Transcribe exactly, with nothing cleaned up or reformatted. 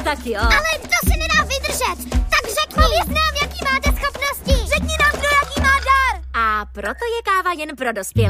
tak jo. Ale to si nedá vydržet. Tak řekni. Pověz nám, jaký máte schopnosti. Řekni nám, kdo jaký má dar. A proto je káva jen pro dospělé.